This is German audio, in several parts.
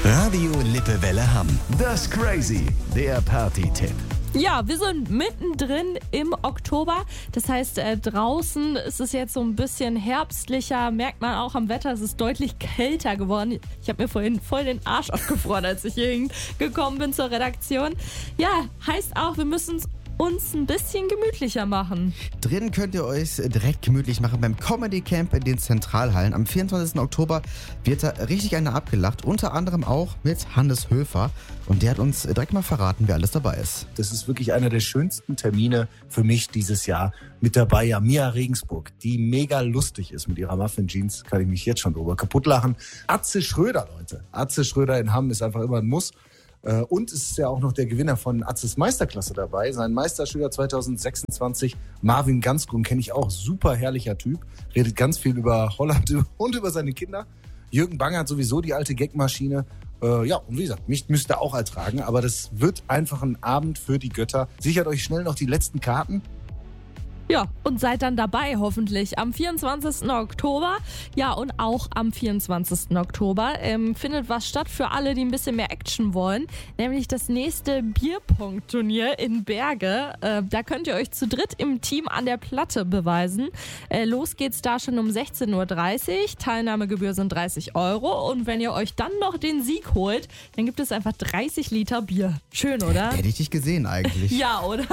Radio Lippewelle Hamm. Das Crazy, der Party-Tipp. Ja, wir sind mittendrin im Oktober. Das heißt, draußen ist es jetzt so ein bisschen herbstlicher. Merkt man auch am Wetter, es ist deutlich kälter geworden. Ich habe mir vorhin voll den Arsch abgefroren, als ich hier gekommen bin zur Redaktion. Ja, heißt auch, wir müssen uns ein bisschen gemütlicher machen. Drin könnt ihr euch direkt gemütlich machen beim Comedy Camp in den Zentralhallen. Am 24. Oktober wird da richtig einer abgelacht, unter anderem auch mit Hannes Höfer. Und der hat uns direkt mal verraten, wer alles dabei ist. Das ist wirklich einer der schönsten Termine für mich dieses Jahr. Mit dabei ja Mia Regensburg, die mega lustig ist mit ihrer Muffin-Jeans. Kann ich mich jetzt schon drüber kaputt lachen. Atze Schröder, Leute. Atze Schröder in Hamm ist einfach immer ein Muss. Und es ist ja auch noch der Gewinner von Atzes Meisterklasse dabei. Sein Meisterschüler 2026, Marvin Gansgrün, kenne ich auch. Super herrlicher Typ. Redet ganz viel über Holland und über seine Kinder. Jürgen Bang hat sowieso die alte Gagmaschine. Ja, und wie gesagt, mich müsst ihr auch ertragen. Aber das wird einfach ein Abend für die Götter. Sichert euch schnell noch die letzten Karten. Ja, und seid dann dabei hoffentlich am 24. Oktober. Ja, und auch am 24. Oktober findet was statt für alle, die ein bisschen mehr Action wollen. Nämlich das nächste Bierpong-Turnier in Berge. Da könnt ihr euch zu dritt im Team an der Platte beweisen. Los geht's da schon um 16.30 Uhr. Teilnahmegebühr sind 30 €. Und wenn ihr euch dann noch den Sieg holt, dann gibt es einfach 30 Liter Bier. Schön, oder? Hätte ich dich gesehen eigentlich. Ja, oder?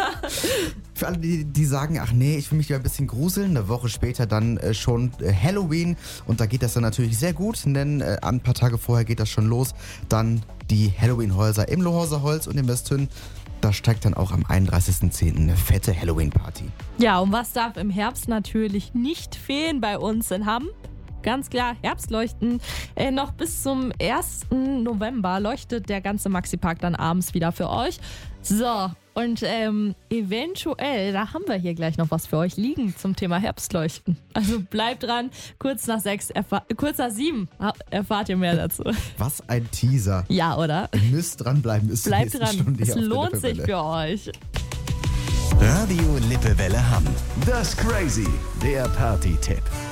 Für alle, die sagen, ach nee, ich will mich ja ein bisschen gruseln. Eine Woche später dann schon Halloween. Und da geht das dann natürlich sehr gut, denn ein paar Tage vorher geht das schon los. Dann die Halloween-Häuser im Lohauser Holz und im Westhünn. Da steigt dann auch am 31.10. eine fette Halloween-Party. Ja, und was darf im Herbst natürlich nicht fehlen bei uns in Hamm? Ganz klar, Herbstleuchten. Noch bis zum 1. November leuchtet der ganze Maxi-Park dann abends wieder für euch. So, und eventuell, da haben wir hier gleich noch was für euch liegen zum Thema Herbstleuchten. Also bleibt dran, kurz nach 7 erfahrt ihr mehr dazu. Was ein Teaser. Ja, oder? Ihr müsst dranbleiben bis zur Bleibt nächsten dran, Stunde es hier auf der lohnt sich Lippewelle. für euch. Radio Lippewelle Hamm. Das Crazy, der Party-Tipp.